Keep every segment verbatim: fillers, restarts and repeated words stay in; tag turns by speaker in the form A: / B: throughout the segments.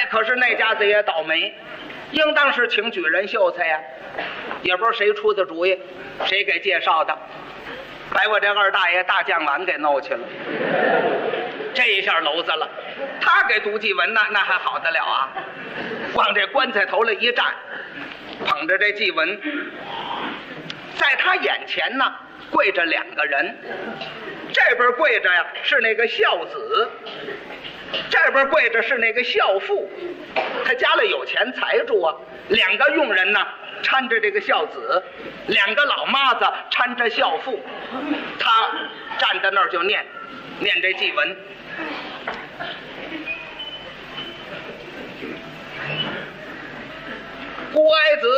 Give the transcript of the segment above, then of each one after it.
A: 可是那家子也倒霉，应当是请举人秀才呀，也不知道谁出的主意，谁给介绍的，把我这二大爷大酱碗给弄去了。这一下娄子了，他给读祭文那那还好得了啊，往这棺材头了一站，捧着这祭文，在他眼前呢跪着两个人，这边跪着呀是那个孝子，这边跪着是那个孝父。他家里有钱财主啊，两个佣人呢搀着这个孝子，两个老妈子搀着孝父，他站在那儿就念念这祭文。孤哀子，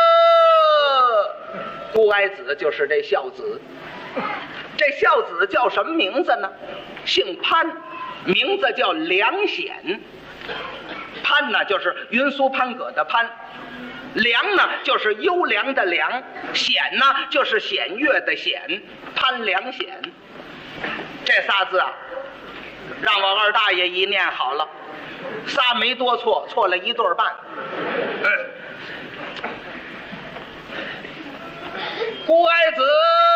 A: 孤哀子就是这孝子。这孝子叫什么名字呢？姓潘，名字叫梁显。潘呢就是云苏潘葛的潘，梁呢就是优良的良，显呢就是显月的显，潘梁显。这仨字啊让我二大爷一念好了，仨没多错，错了一对半。嗯，孤哀子，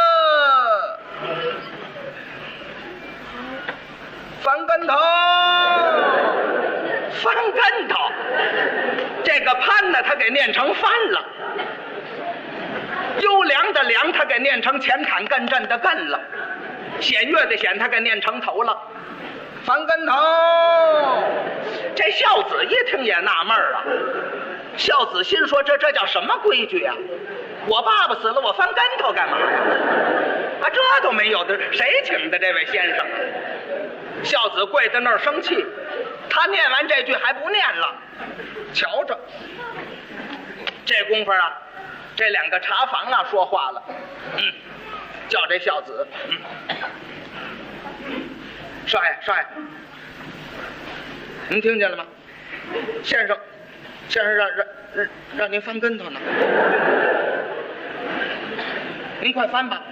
A: 翻跟头，翻跟头。这个潘呢，他给念成翻了；优良的良，他给念成前坎艮震的艮了；显月的显，他给念成头了。翻跟头，这孝子一听也纳闷啊。孝子心说：这这叫什么规矩啊？我爸爸死了，我翻跟头干嘛呀？啊，这都没有的，谁请的这位先生？孝子跪在那儿生气，他念完这句还不念了。瞧着，这功夫啊，这两个茶房啊说话了，嗯，叫这孝子，嗯。少爷，少爷，您听见了吗？先生，先生让让让让您翻跟头呢，您快翻吧。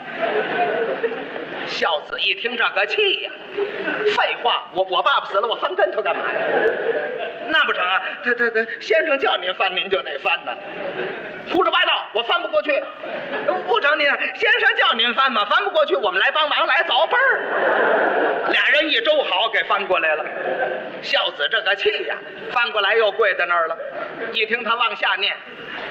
A: 孝子一听这个气呀，废话，我我爸爸死了，我翻跟头干嘛呀？那不成啊，他他他先生叫您翻，您就得翻呢。胡说八道，我翻不过去。不成，您先生叫您翻嘛，翻不过去，我们来帮忙，来走，嘣儿，俩人一周好给翻过来了。孝子这个气呀，翻过来又跪在那儿了。一听他往下念，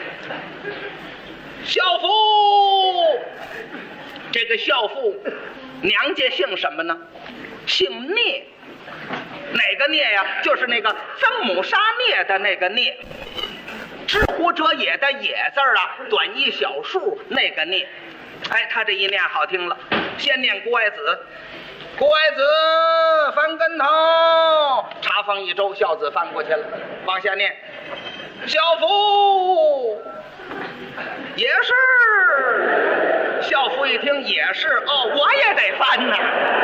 A: 孝父，这个孝父娘家姓什么呢？姓聂。哪个聂呀？就是那个曾母杀聂的那个聂。知乎者也的也字啊，短一小竖，那个聂。哎，他这一念好听了，先念孤哀子，孤哀子翻跟头，茶坊一周，孝子翻过去了，往下念，孝父也是。孝父一听也是，哦，我也得翻呢。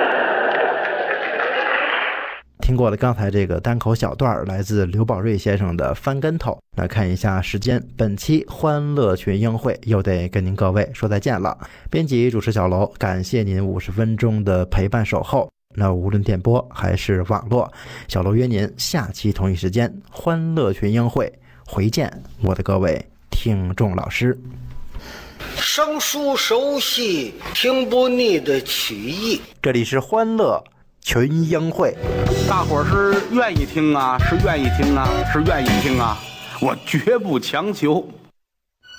B: 听过了刚才这个单口小段，来自刘宝瑞先生的翻跟头。来看一下时间，本期欢乐群英会又得跟您各位说再见了。编辑主持小楼，感谢您五十分钟的陪伴守候。那无论电波还是网络，小楼约您下期同一时间欢乐群英会回见，我的各位听众老师。
C: 生疏熟悉，听不腻的曲艺。
B: 这里是欢乐群英会，
D: 大伙儿是愿意听啊，是愿意听啊，是愿意听啊，我绝不强求。